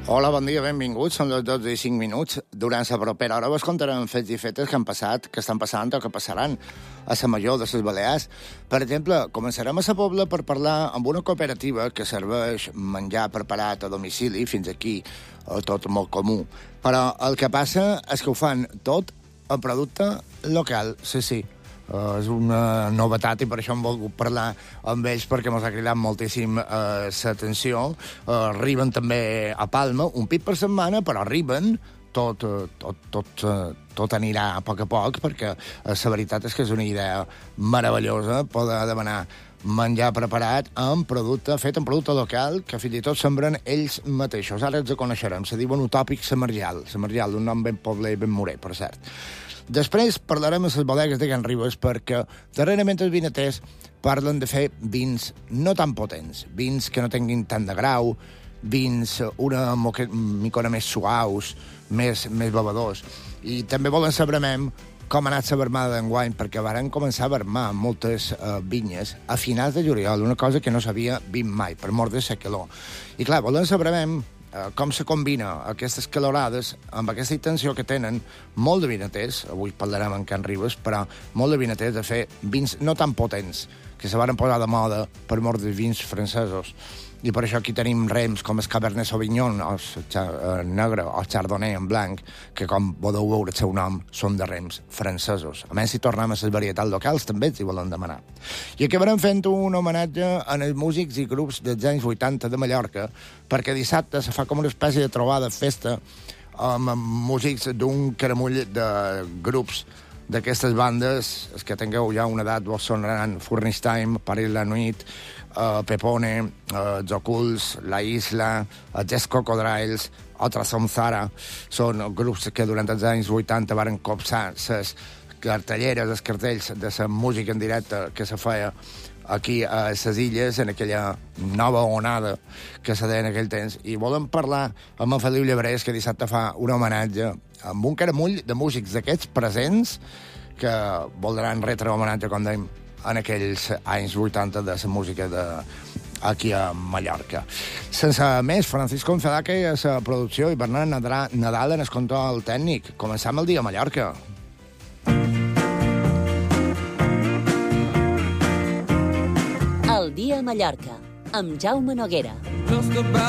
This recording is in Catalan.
Hola, bon dia, benvinguts. Són les 12 i 5 minuts. Durant la propera hora vos contarem fets i fetes que han passat, que estan passant o que passaran a la Major de les Balears. Per exemple, començarem a la Pobla per parlar amb una cooperativa que serveix menjar preparat a domicili, fins aquí tot molt comú. Però el que passa és que ho fan tot a producte local, sí. És una novetat i per això hem volgut parlar amb ells perquè ens ha cridat moltíssim l'atenció. Arriben també a Palma, un pit per setmana, però arriben, tot anirà a poc perquè la veritat és que és una idea meravellosa poder demanar menjar preparat amb producte, fet amb producte local, que fins i tot sembren ells mateixos. Ara els coneixerem. Se diuen Utòpic Samarjal, un nom ben poble i ben morè, per cert. Després parlarem a les bodegues de Can Ribes perquè darrerament els vinaters parlen de fer vins no tan potents, vins que no tinguin tant de grau, vins una micona més suaus, més bevedors. I també volen saber com ha anat la vermada d'enguany, perquè varen començar a vermar moltes vinyes a finals de juliol, una cosa que no s'havia vist mai, per mort de la calor. I clar, volen saber com se combina aquestes calorades amb aquesta intenció que tenen molt de vinaters, avui parlarem en Can Ribes, però molt de vinaters de fer vins no tan potents, que se van posar de moda per mort de vins francesos. I per això aquí tenim rems com el Cabernet Sauvignon, el negre, o el Chardonnay en blanc, que com podeu veure el seu nom, són de rems francesos. A més, si tornem a les varietats locals, també els hi volen demanar. I acabarem fent un homenatge als músics i grups dels anys 80 de Mallorca, perquè dissabte se fa com una espècie de trobada, festa, amb músics d'un caramull de grups d'aquestes bandes. Els que tingueu ja una edat vos sonaran Furnace Time, Paris la Nuit, Pepone, Zoculs, La Isla, Jazz Cocodriles, Otra Somzara. Són grups que durant els anys 80 varen copsar les cartelleres, els cartells de la música en directe que se feia aquí a les illes, en aquella nova onada que se deia en aquell temps. I volem parlar amb en Feliu Llebrés, que dissabte fa un homenatge amb un caramull de músics d'aquests presents que voldran retre homenatge, com dèiem, en aquells anys 80 de la música aquí a Mallorca. Sense més, Francisco Enfedaque a la producció i Bernat Nadal en el control tècnic. Començam el dia a Mallorca. El dia a Mallorca, amb Jaume Noguera.